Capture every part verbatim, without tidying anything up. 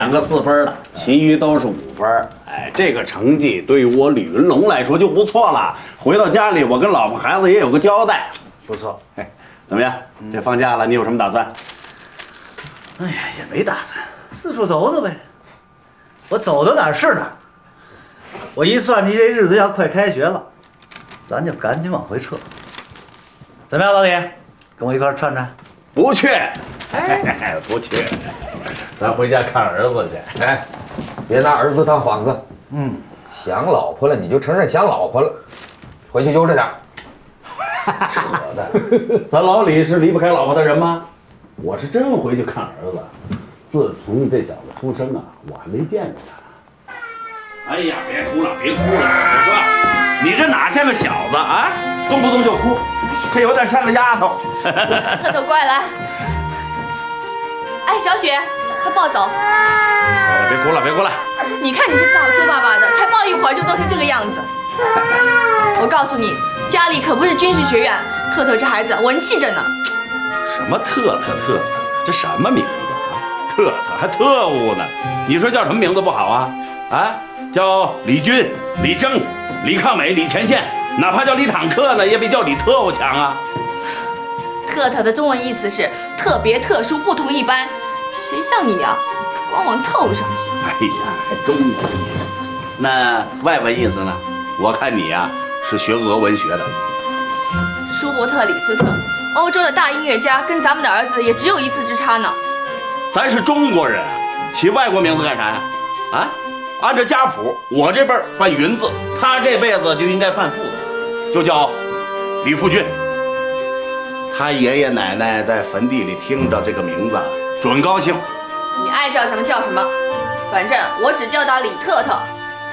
两个四分的，其余都是五分。哎，这个成绩对于我吕云龙来说就不错了。回到家里，我跟老婆孩子也有个交代。不错，哎，怎么样？这放假了，你有什么打算？ 哎呀，也没打算，四处走走呗。我走到哪儿是哪儿。我一算计这日子要快开学了，咱就赶紧往回撤。怎么样，老李？跟我一块串串？ 不去。哎，不去。咱回家看儿子去。 哎，别拿儿子当幌子。 嗯， 想老婆了你就承认想老婆了，回去悠着点。 扯淡！咱老李是离不开老婆的人吗？我是真回去看儿子。自从这小子出生啊，我还没见着他。哎呀，别哭了，别哭了！我说，你这哪像个小子啊？动不动就哭，这有点像个丫头。 特特乖，来。哎，小雪，快抱走。 别哭了，别哭了。 你看你这大哭巴巴的，才抱一会儿就弄成这个样子。我告诉你，家里可不是军事学院，特特这孩子文气着呢。 什么特特特的？这什么名字啊？特特还特务呢？你说叫什么名字不好啊？啊，叫李军、李征、李抗美、李前线，哪怕叫李坦克呢，也比叫李特务强啊。 特特的中文意思是特别、特殊、不同一般。谁像你啊，光往特务上想。 哎呀，还中文意思。那外文意思呢？我看你呀、啊、是学俄文学的。 舒伯特·李斯特，欧洲的大音乐家，跟咱们的儿子也只有一字之差呢。 咱是中国人，起外国名字干啥呀？啊，按照家谱，我这辈儿犯云字，他这辈子就应该犯父字，就叫李富俊。他爷爷奶奶在坟地里听着这个名字，准高兴。 你爱叫什么叫什么，反正我只叫他李特特。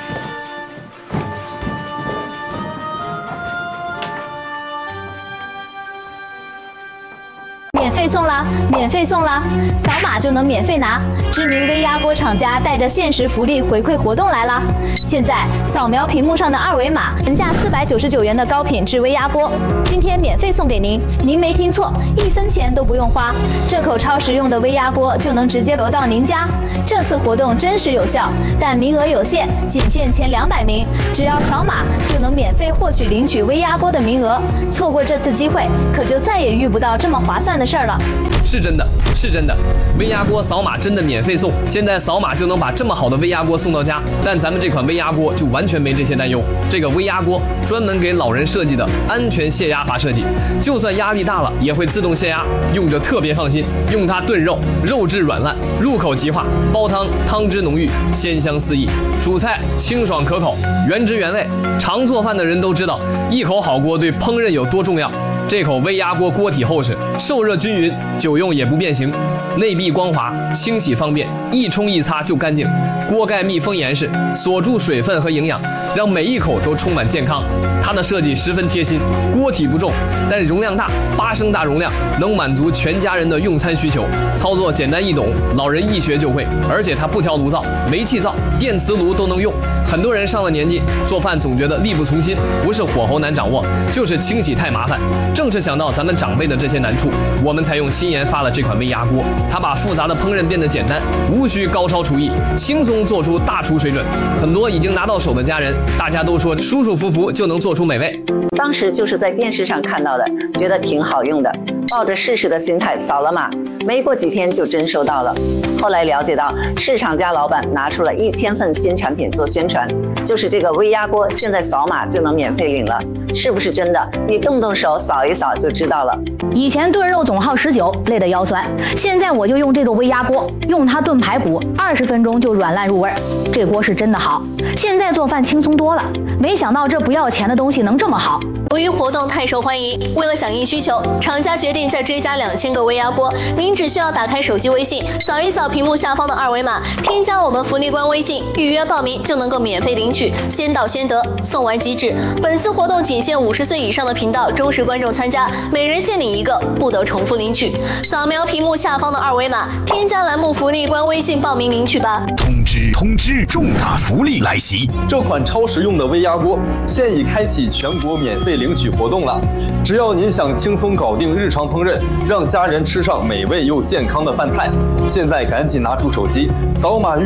免费送啦！免费送啦！扫码就能免费拿。知名微压锅厂家带着限时福利回馈活动来啦！现在扫描屏幕上的二维码，原价四百九十九元的高品质微压锅，今天免费送给您。您没听错，一分钱都不用花，这口超实用的微压锅就能直接邮到您家。这次活动真实有效，但名额有限，仅限前两百名，只要扫码就能免费获取领取微压锅的名额。错过这次机会，可就再也遇不到这么划算的事儿了。 是真的，是真的，微压锅扫码真的免费送，现在扫码就能把这么好的微压锅送到家。但咱们这款微压锅就完全没这些担忧，这个微压锅专门给老人设计的安全泄压法设计，就算压力大了也会自动泄压，用着特别放心。用它炖肉，肉质软烂，入口即化；煲汤，汤汁浓郁，鲜香四溢；煮菜清爽可口，原汁原味。常做饭的人都知道，一口好锅对烹饪有多重要。这口微压锅锅体厚实，受热均匀，久用也不变形，内壁光滑，清洗方便，一冲一擦就干净。锅盖密封严实，锁住水分和营养，让每一口都充满健康。它的设计十分贴心，锅体不重，但容量大，八升大容量，能满足全家人的用餐需求。操作简单易懂，老人一学就会，而且它不挑炉灶，煤气灶、电磁炉都能用。很多人上了年纪，做饭总觉得力不从心，不是火候难掌握，就是清洗太麻烦。正是想到咱们长辈的这些难处，我们才用新研发了这款微压锅。它把复杂的烹饪变得简单，无需高超厨艺，轻松做出大厨水准。很多已经拿到手的家人，大家都说舒舒服服就能做出美味。 当时就是在电视上看到的，觉得挺好用的，抱着试试的心态扫了码，没过几天就真收到了。后来了解到，市场家老板拿出了一千份新产品做宣传，就是这个微压锅，现在扫码就能免费领了。是不是真的？你动动手扫一扫就知道了。 以前炖肉总耗十九，累得腰酸。现在我就用这个微压锅，用它炖排骨，二十分钟就软烂入味。这锅是真的好，现在做饭轻松多了。没想到这不要钱的东西能这么好。 由于活动太受欢迎，为了响应需求，厂家决定再追加两千个微压锅。您只需要打开手机微信，扫一扫屏幕下方的二维码，添加我们福利官微信，预约报名就能够免费领取，先到先得，送完即止。本次活动仅限五十岁以上的频道忠实观众参加，每人限领一个，不得重复领取。扫描屏幕下方的二维码，添加栏目福利官微信报名领取吧。 通知通知，重大福利来袭！ 这款超实用的微压锅现已开启全国免费领取活动了。只要您想轻松搞定日常烹饪，让家人吃上美味又健康的饭菜，现在赶紧拿出手机扫码预